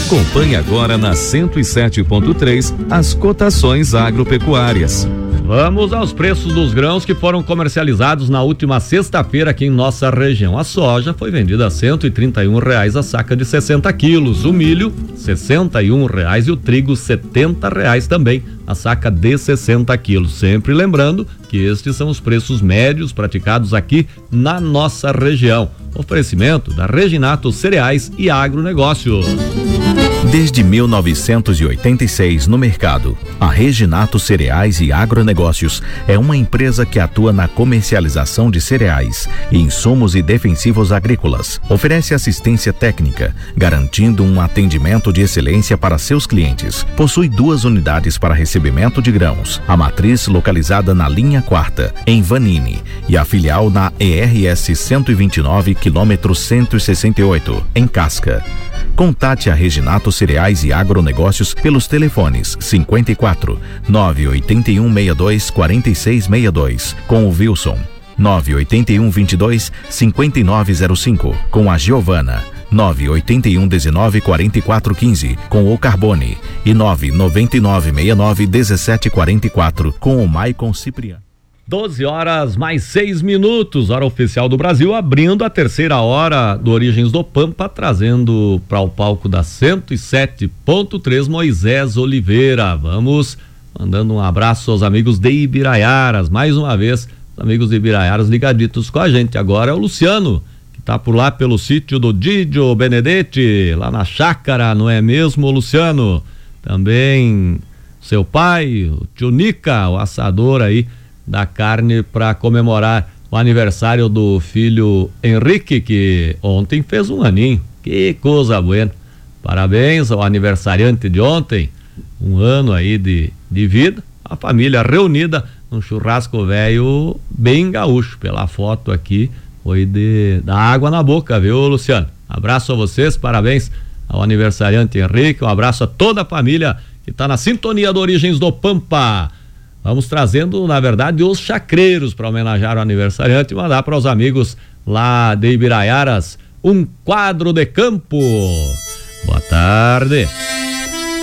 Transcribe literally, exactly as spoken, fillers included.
Acompanhe agora na cento e sete ponto três as cotações agropecuárias. Vamos aos preços dos grãos que foram comercializados na última sexta-feira aqui em nossa região. A soja foi vendida a cento e trinta e um reais a saca de sessenta quilos, o milho sessenta e um reais e o trigo setenta reais também a saca de sessenta quilos. Sempre lembrando que estes são os preços médios praticados aqui na nossa região. Oferecimento da Reginato Cereais e Agronegócio. Desde mil novecentos e oitenta e seis no mercado, a Reginato Cereais e Agronegócios é uma empresa que atua na comercialização de cereais, insumos e defensivos agrícolas. Oferece assistência técnica, garantindo um atendimento de excelência para seus clientes. Possui duas unidades para recebimento de grãos, a matriz localizada na linha quarta, em Vanini, e a filial na E R S cento e vinte e nove, quilômetro cento e sessenta e oito, em Casca. Contate a Reginato Cereais e Agronegócios pelos telefones cinquenta e quatro, nove oito um seis dois quatro seis seis dois, com o Wilson, nove oito um dois dois cinco nove zero cinco, com a Giovana, nove oito um um nove quatro quatro um cinco, com o Carbone, e nove nove nove seis nove um sete quatro quatro, com o Maicon Cipriano. doze horas mais seis minutos, hora oficial do Brasil, abrindo a terceira hora do Origens do Pampa, trazendo para o palco da cento e sete ponto três Moisés Oliveira. Vamos mandando um abraço aos amigos de Ibiraiaras, mais uma vez, os amigos de Ibiraiaras ligaditos com a gente. Agora é o Luciano, que está por lá pelo sítio do Didio Benedetti, lá na chácara, não é mesmo, Luciano? Também seu pai, o tio Nica, o assador aí da carne, para comemorar o aniversário do filho Henrique, que ontem fez um aninho. Que coisa boa. Parabéns ao aniversariante de ontem, um ano aí de, de vida, a família reunida num churrasco velho bem gaúcho. Pela foto aqui foi de da água na boca, viu, Luciano? Abraço a vocês, parabéns ao aniversariante Henrique, um abraço a toda a família que está na sintonia do Origens do Pampa. Vamos trazendo, na verdade, os chacreiros para homenagear o aniversariante e mandar para os amigos lá de Ibiraiaras um quadro de campo. Boa tarde.